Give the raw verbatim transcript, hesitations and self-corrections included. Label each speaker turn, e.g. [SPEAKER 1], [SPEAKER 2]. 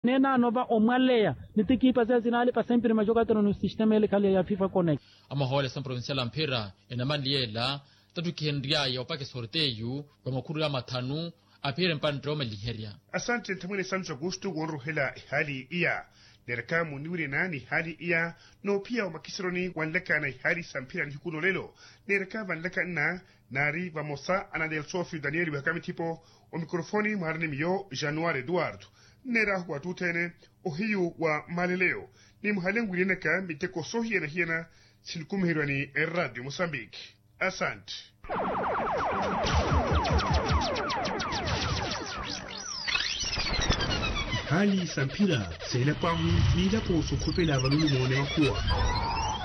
[SPEAKER 1] nena nova omwalea nitikipa zazinale pa sempre majokatero no sistema ele kale ya FIFA Connect
[SPEAKER 2] amahole san provincial ampera enamaliela tatukihendria ya opake sorteyu kwa makuru ya matanu apere mpandro maliheria.
[SPEAKER 3] Asante ntamwene Sancho Augusto wonruhela hali iya nereka muniwire nani hali iya no pia umakisironi wanleka na hali sampira nikuno lelo nereka wanleka na nari vamosa anadel sofi Danieli wakami tipo o mikrofoni maharani miyo Januari Eduardo nera huwa tutene ohiyu wa maleleo ni mhalengu lineka miteko sohi ya hiena silkumhirwani Radio Mozambique. Asante. Hali sampira sela kwangu nila ko sokopela balulu mone wakua